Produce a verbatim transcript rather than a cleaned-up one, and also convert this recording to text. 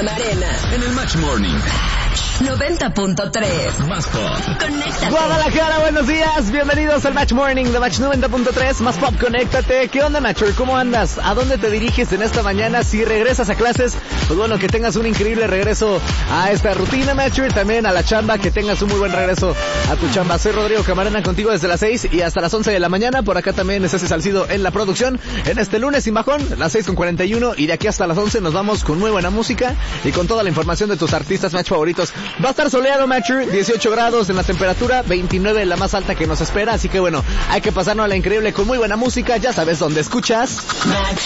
Camarena. En el Match Morning. noventa punto tres. Más pop. Conéctate. Guadalajara, buenos días. Bienvenidos al Match Morning de Match noventa punto tres. Más pop, conéctate. ¿Qué onda, Matcher? ¿Cómo andas? ¿A dónde te diriges en esta mañana? Si regresas a clases, pues bueno, que tengas un increíble regreso a esta rutina, Matcher. También a la chamba, que tengas un muy buen regreso a tu chamba. Soy Rodrigo Camarena, contigo desde las seis y hasta las once de la mañana. Por acá también es Ceci Salcido en la producción. En este lunes sin bajón, las seis con cuarenta y uno. Y de aquí hasta las once nos vamos con muy buena música y con toda la información de tus artistas Match favoritos. Va a estar soleado, Matcher, dieciocho grados en la temperatura, veintinueve la más alta que nos espera, así que bueno, hay que pasarnos a la increíble con muy buena música, ya sabes dónde escuchas. Match.